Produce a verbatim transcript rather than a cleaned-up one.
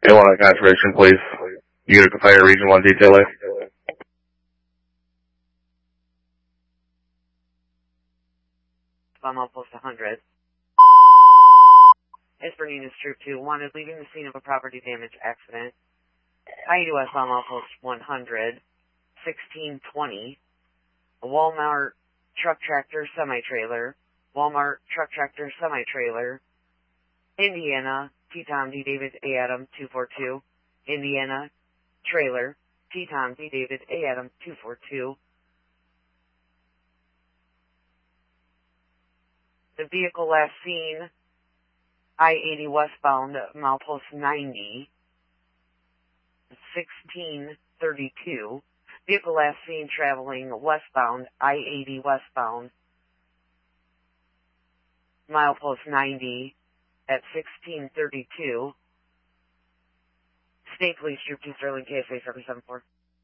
A one on confirmation, please. Utica Fire Region one Detail A. I'm outpost one hundred. Esperanza Troop two, wanted leaving the scene of a property damage accident. I eighty westbound outpost one hundred, sixteen twenty. A Walmart truck tractor semi-trailer. Walmart truck tractor semi-trailer. Indiana, T-Tom D David A Adam two four two. Indiana, trailer. T-Tom D David A Adam two four two. The vehicle last seen, I eighty westbound, milepost ninety, sixteen thirty-two. Vehicle last seen traveling westbound, I eighty westbound, milepost ninety at sixteen thirty-two. State Police Troop two Sterling K S A seven seven four.